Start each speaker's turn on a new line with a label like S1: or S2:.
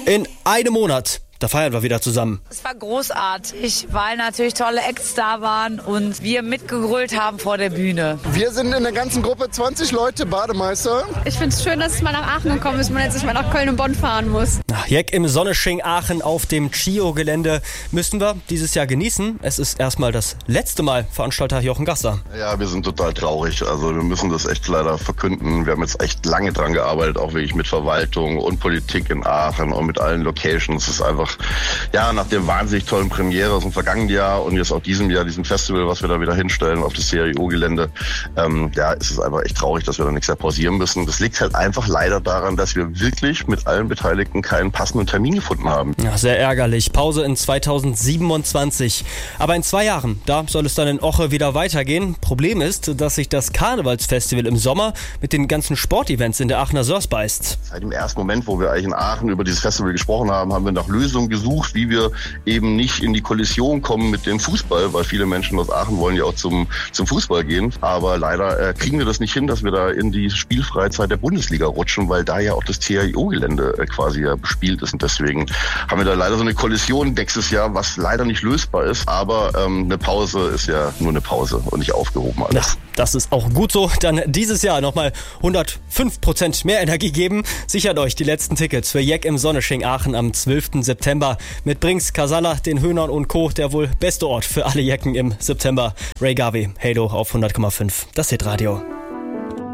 S1: In einem Monat, da feiern wir wieder zusammen.
S2: Es war großartig, weil natürlich tolle Acts da waren und wir mitgegrölt haben vor der Bühne.
S3: Wir sind in der ganzen Gruppe 20 Leute Bademeister.
S4: Ich finde es schön, dass es mal nach Aachen gekommen ist, man jetzt nicht mal nach Köln und Bonn fahren muss.
S1: Jeck im Sonnesching Aachen auf dem CHIO-Gelände müssen wir dieses Jahr genießen. Es ist erstmal das letzte Mal, Veranstalter Jochen Gasser.
S5: Ja, wir sind total traurig. Also wir müssen das echt leider verkünden. Wir haben jetzt echt lange dran gearbeitet, auch wirklich mit Verwaltung und Politik in Aachen und mit allen Locations. Es ist einfach, ja, nach der wahnsinnig tollen Premiere aus dem vergangenen Jahr und jetzt auch diesem Jahr, diesem Festival, was wir da wieder hinstellen auf das CHIO-Gelände, ist es einfach echt traurig, dass wir da nichts mehr pausieren müssen. Das liegt halt einfach leider daran, dass wir wirklich mit allen Beteiligten keinen passenden Termin gefunden haben.
S1: Ja, sehr ärgerlich. Pause in 2027. Aber in 2 Jahren, da soll es dann in Oche wieder weitergehen. Problem ist, dass sich das Karnevalsfestival im Sommer mit den ganzen Sportevents in der Aachener Sörs beißt.
S5: Seit dem ersten Moment, wo wir eigentlich in Aachen über dieses Festival gesprochen haben, haben wir nach Lösungen gesucht, wie wir eben nicht in die Kollision kommen mit dem Fußball, weil viele Menschen aus Aachen wollen ja auch zum Fußball gehen. Aber leider kriegen wir das nicht hin, dass wir da in die Spielfreizeit der Bundesliga rutschen, weil da ja auch das CHIO-Gelände quasi ja bespielt ist. Und deswegen haben wir da leider so eine Kollision nächstes Jahr, was leider nicht lösbar ist. Aber eine Pause ist ja nur eine Pause und nicht aufgehoben alles.
S1: Ja, das ist auch gut so. Dann dieses Jahr nochmal 105% mehr Energie geben. Sichert euch die letzten Tickets für Jeck im Sonnesching Aachen am 12. September mit Brinks, Casalla, den Höhnern und Co. Der wohl beste Ort für alle Jecken im September. Ray Garvey, Halo auf 100,5. Das Hitradio.